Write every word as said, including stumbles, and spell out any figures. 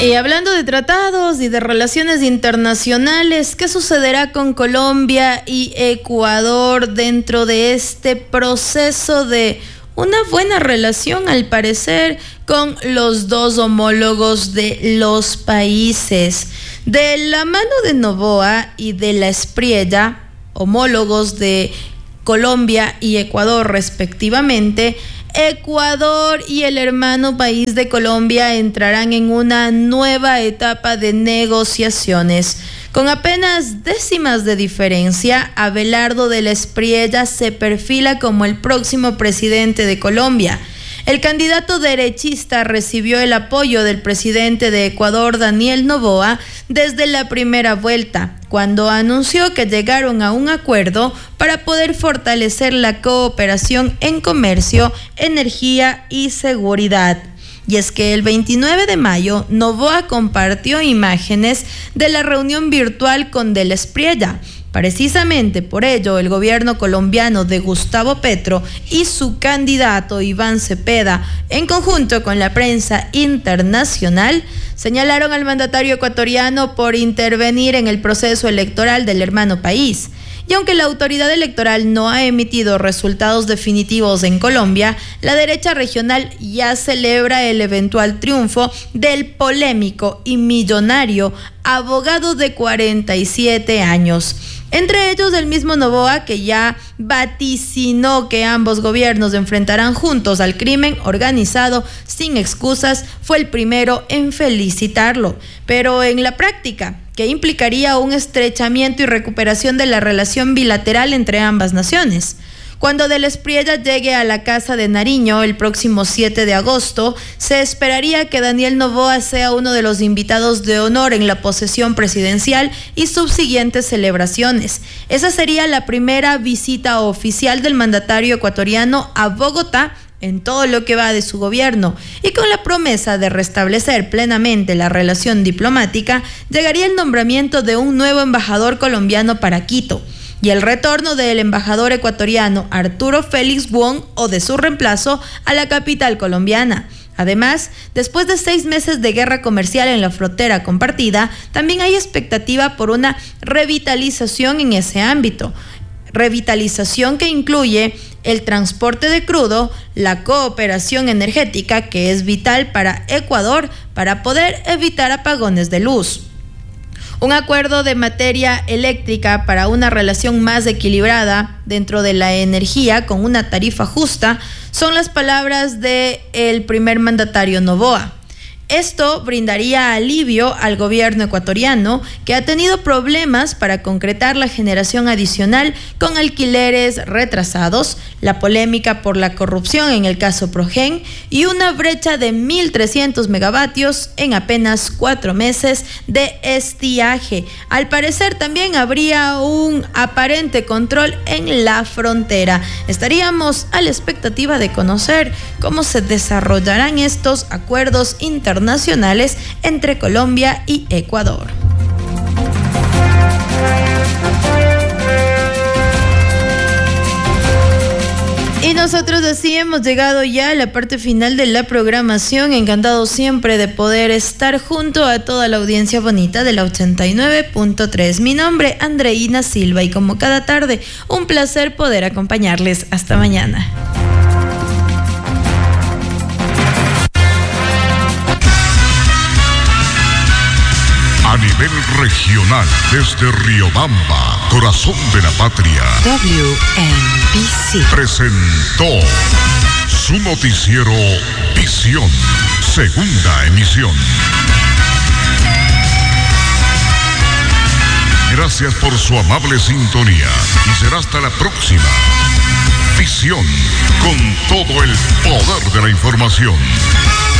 Y hablando de tratados y de relaciones internacionales, ¿qué sucederá con Colombia y Ecuador dentro de este proceso de una buena relación, al parecer, con los dos homólogos de los países? De la mano de Noboa y de la Espriella, homólogos de Colombia y Ecuador respectivamente, Ecuador y el hermano país de Colombia entrarán en una nueva etapa de negociaciones. Con apenas décimas de diferencia, Abelardo de la Espriella se perfila como el próximo presidente de Colombia. El candidato derechista recibió el apoyo del presidente de Ecuador, Daniel Noboa, desde la primera vuelta, cuando anunció que llegaron a un acuerdo para poder fortalecer la cooperación en comercio, energía y seguridad. Y es que el veintinueve de mayo, Noboa compartió imágenes de la reunión virtual con de la Espriella. Precisamente por ello, el gobierno colombiano de Gustavo Petro y su candidato Iván Cepeda, en conjunto con la prensa internacional, señalaron al mandatario ecuatoriano por intervenir en el proceso electoral del hermano país. Y aunque la autoridad electoral no ha emitido resultados definitivos en Colombia, la derecha regional ya celebra el eventual triunfo del polémico y millonario abogado de cuarenta y siete años. Entre ellos el mismo Noboa, que ya vaticinó que ambos gobiernos enfrentarán juntos al crimen organizado sin excusas, fue el primero en felicitarlo. Pero en la práctica, ¿qué implicaría un estrechamiento y recuperación de la relación bilateral entre ambas naciones? Cuando de la Espriella llegue a la Casa de Nariño el próximo siete de agosto, se esperaría que Daniel Noboa sea uno de los invitados de honor en la posesión presidencial y subsiguientes celebraciones. Esa sería la primera visita oficial del mandatario ecuatoriano a Bogotá en todo lo que va de su gobierno, y con la promesa de restablecer plenamente la relación diplomática, llegaría el nombramiento de un nuevo embajador colombiano para Quito y el retorno del embajador ecuatoriano Arturo Félix Wong o de su reemplazo a la capital colombiana. Además, después de seis meses de guerra comercial en la frontera compartida, también hay expectativa por una revitalización en ese ámbito. Revitalización que incluye el transporte de crudo, la cooperación energética, que es vital para Ecuador para poder evitar apagones de luz. Un acuerdo de materia eléctrica para una relación más equilibrada dentro de la energía con una tarifa justa son las palabras del primer mandatario Noboa. Esto brindaría alivio al gobierno ecuatoriano, que ha tenido problemas para concretar la generación adicional con alquileres retrasados, la polémica por la corrupción en el caso Progen y una brecha de mil trescientos megavatios en apenas cuatro meses de estiaje. Al parecer también habría un aparente control en la frontera. Estaríamos a la expectativa de conocer cómo se desarrollarán estos acuerdos internacionales nacionales entre Colombia y Ecuador. Y nosotros así hemos llegado ya a la parte final de la programación. Encantado siempre de poder estar junto a toda la audiencia bonita de la ochenta y nueve punto tres. Mi nombre, Andreina Silva, y como cada tarde, un placer poder acompañarles. Hasta mañana. A nivel regional, desde Riobamba, corazón de la patria, W N B C presentó su noticiero Visión, segunda emisión. Gracias por su amable sintonía y será hasta la próxima. Visión, con todo el poder de la información.